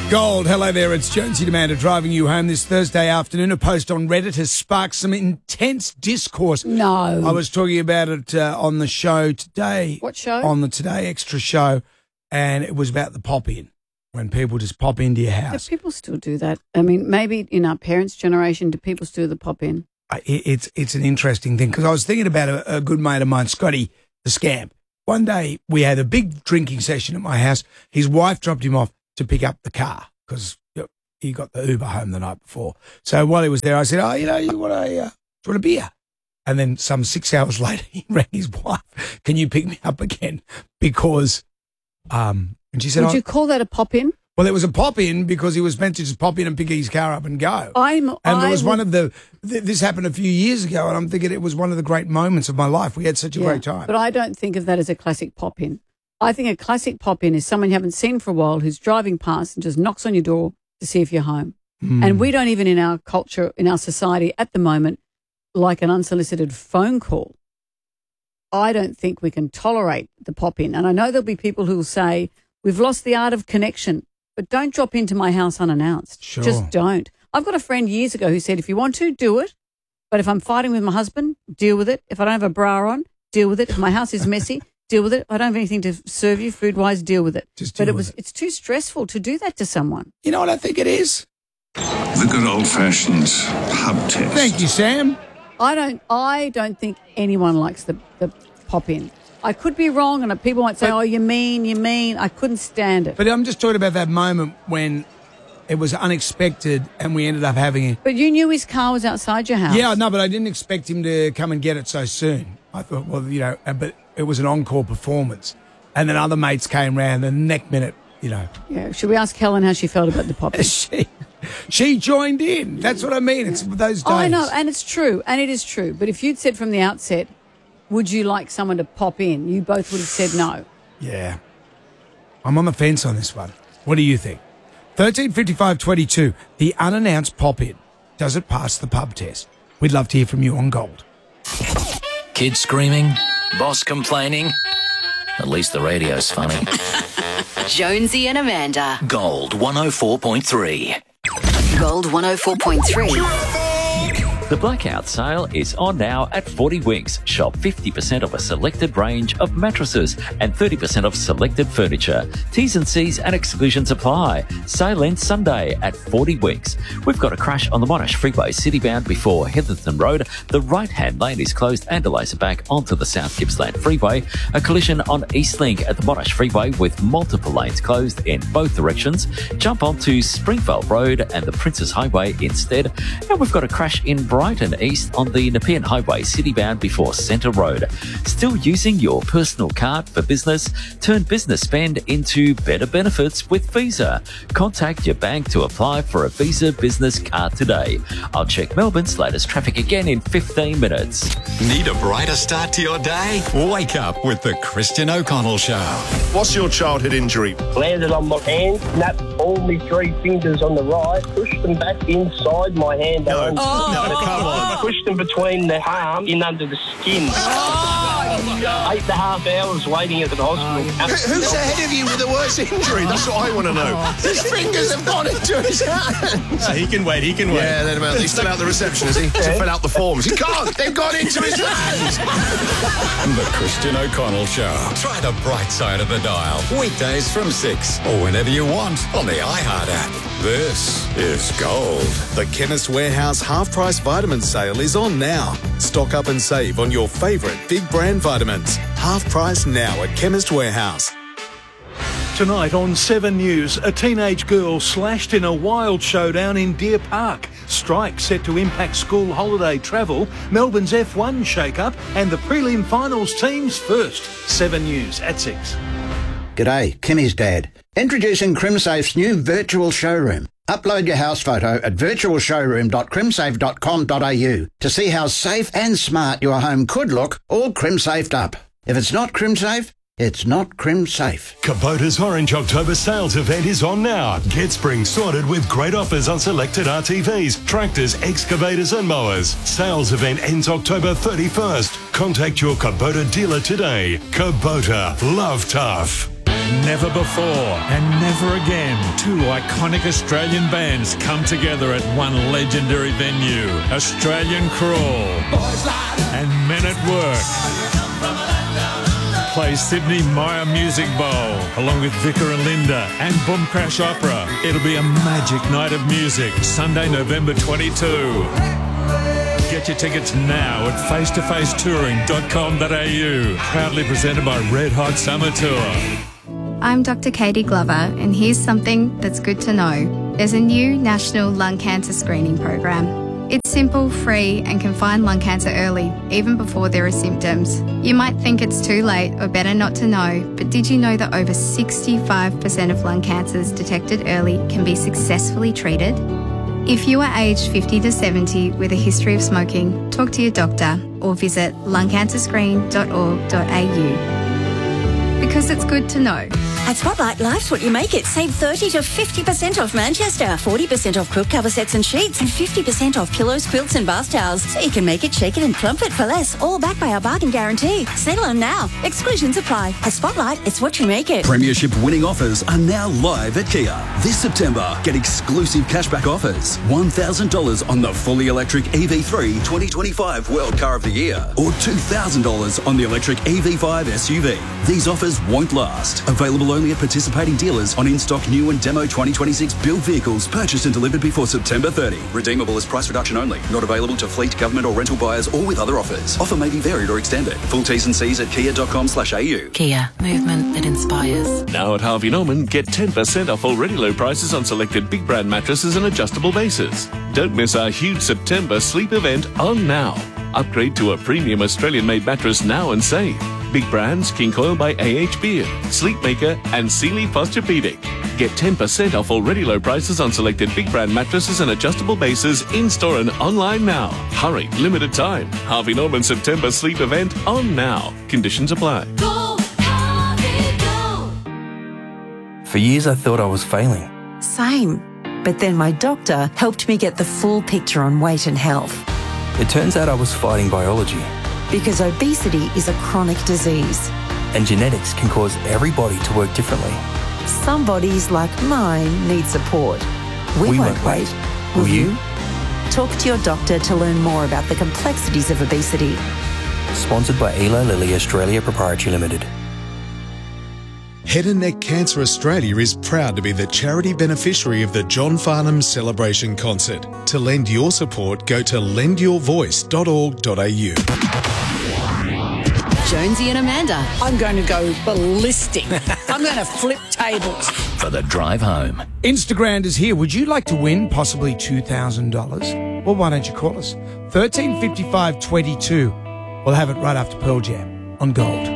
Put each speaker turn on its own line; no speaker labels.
Gold, hello there, it's Jonesy Demander driving you home this Thursday afternoon. A post on Reddit has sparked some intense discourse.
No.
I was talking about it on the show today.
What show?
On the Today Extra show, and it was about the pop-in, when people just pop into your house.
Do people still do that? I mean, maybe in our parents' generation, do people still do the pop-in?
It's an interesting thing, because I was thinking about a good mate of mine, Scotty the Scamp. One day, we had a big drinking session at my house. His wife dropped him off to pick up the car because he got the Uber home the night before. So while he was there, I said, you want a beer? And then some 6 hours later, he rang his wife, can you pick me up again? Because, and she said,
would you call that a pop-in?
Well, it was a pop-in because he was meant to just pop in and pick his car up and go. This happened a few years ago, and I'm thinking it was one of the great moments of my life. We had such a great time.
But I don't think of that as a classic pop-in. I think a classic pop-in is someone you haven't seen for a while who's driving past and just knocks on your door to see if you're home. And we don't even in our culture, in our society at the moment, like an unsolicited phone call. I don't think we can tolerate the pop-in. And I know there'll be people who will say, we've lost the art of connection, but don't drop into my house unannounced.
Sure.
Just don't. I've got a friend years ago who said, if you want to, do it. But if I'm fighting with my husband, deal with it. If I don't have a bra on, deal with it. If my house is messy, deal with it. If I don't have anything to serve you food-wise, deal with it. It's too stressful to do that to someone.
You know what I think it is?
The good old-fashioned pub test.
Thank you, Sam.
I don't think anyone likes the pop-in. I could be wrong, and people might say, you mean. I couldn't stand it.
But I'm just talking about that moment when it was unexpected and we ended up having it.
But you knew his car was outside your house.
Yeah, no, but I didn't expect him to come and get it so soon. I thought, but it was an encore performance. And then other mates came round the next minute, Yeah,
should we ask Helen how she felt about the pop-in?
She joined in. That's what I mean. It's those days.
I know, and it's true, and it is true. But if you'd said from the outset, would you like someone to pop in? You both would have said no.
Yeah. I'm on the fence on this one. What do you think? 135522, the unannounced pop-in. Does it pass the pub test? We'd love to hear from you on Gold.
Kids screaming, boss complaining. At least the radio's funny.
Jonesy and Amanda.
Gold 104.3.
Gold 104.3.
The blackout sale is on now at 40 Winks. Shop 50% of a selected range of mattresses and 30% of selected furniture. T's and C's and exclusions apply. Sale ends Sunday at 40 Winks. We've got a crash on the Monash Freeway citybound before Heatherton Road. The right-hand lane is closed and delays are back onto the South Gippsland Freeway. A collision on Eastlink at the Monash Freeway with multiple lanes closed in both directions. Jump onto Springvale Road and the Princes Highway instead. And we've got a crash in Brighton East on the Nepean Highway citybound before Centre Road. Still using your personal card for business? Turn business spend into better benefits with Visa. Contact your bank to apply for a Visa business card today. I'll check Melbourne's latest traffic again in 15 minutes.
Need a brighter start to your day? Wake up with the Christian O'Connell Show.
What's your childhood injury?
Landed on my hand, snapped all my 3 fingers on the right, pushed them back inside my hand.
No, come on.
Pushed them between the arm in under the skin. 8.5 hours waiting at the hospital.
Who's ahead of you with the worst injury? That's what I want to know. His fingers have gone into his hands.
He can wait.
Yeah, then he's still out the reception, is he? To fill out the forms. He can't. They've gone into his hands.
The Christian O'Connell Show. Try the bright side of the dial. Weekdays from 6 or whenever you want on the iHeart app. This is Gold.
The Chemist Warehouse half-price vitamin sale is on now. Stock up and save on your favourite big brand vitamins. Half price now at Chemist Warehouse.
Tonight on 7 News, a teenage girl slashed in a wild showdown in Deer Park. Strike set to impact school holiday travel, Melbourne's F1 shake-up and the prelim finals teams first. 7 News at 6.
G'day, Kimmy's dad. Introducing CrimSafe's new virtual showroom. Upload your house photo at virtualshowroom.crimsafe.com.au to see how safe and smart your home could look, all crim-safed up. If it's not CrimSafe, it's not CrimSafe.
Kubota's Orange October sales event is on now. Get spring sorted with great offers on selected RTVs, tractors, excavators and mowers. Sales event ends October 31st. Contact your Kubota dealer today. Kubota, love tough.
Never before and never again, two iconic Australian bands come together at one legendary venue, Australian Crawl and Men at Work. Play Sydney Myer Music Bowl along with Vicar and Linda and Boom Crash Opera. It'll be a magic night of music, Sunday, November 22. Get your tickets now at face-to-facetouring.com.au. Proudly presented by Red Hot Summer Tour.
I'm Dr. Katie Glover, and here's something that's good to know. There's a new national lung cancer screening program. It's simple, free, and can find lung cancer early, even before there are symptoms. You might think it's too late or better not to know, but did you know that over 65% of lung cancers detected early can be successfully treated? If you are aged 50 to 70 with a history of smoking, talk to your doctor or visit lungcancerscreen.org.au. Because it's good to know.
At Spotlight, life's what you make it. Save 30 to 50% off Manchester, 40% off quilt cover sets and sheets, and 50% off pillows, quilts and bath towels. So you can make it, shake it and plump it for less. All backed by our bargain guarantee. Settle on now. Exclusions apply. At Spotlight, it's what you make it.
Premiership winning offers are now live at Kia. This September, get exclusive cashback offers. $1,000 on the fully electric EV3 2025 World Car of the Year, or $2,000 on the electric EV5 SUV. These offers won't last. Available only at participating dealers on in-stock new and demo 2026 build vehicles purchased and delivered before September 30. Redeemable as price reduction only. Not available to fleet, government or rental buyers or with other offers. Offer may be varied or extended. Full T's and C's at kia.com/au.
Kia, movement that inspires.
Now at Harvey Norman, get 10% off already low prices on selected big brand mattresses and adjustable bases. Don't miss our huge September sleep event on now. Upgrade to a premium Australian-made mattress now and save. Big brands, King Coil by AH Beard, Sleepmaker and Sealy Posturepedic. Get 10% off already low prices on selected big brand mattresses and adjustable bases in-store and online now. Hurry, limited time. Harvey Norman September sleep event on now. Conditions apply.
Go, Harvey, go.
For years I thought I was failing.
Same. But then my doctor helped me get the full picture on weight and health.
It turns out I was fighting biology.
Because obesity is a chronic disease.
And genetics can cause every body to work differently.
Some bodies, like mine, need support. We won't wait. Will you? Talk to your doctor to learn more about the complexities of obesity.
Sponsored by Eli Lilly Australia Proprietary Limited.
Head and Neck Cancer Australia is proud to be the charity beneficiary of the John Farnham Celebration Concert. To lend your support, go to lendyourvoice.org.au.
Jonesy and Amanda.
I'm going to go ballistic. I'm going to flip tables.
For the drive home.
Instagram is here. Would you like to win possibly $2,000? Well, why don't you call us? 135522. We'll have it right after Pearl Jam on Gold.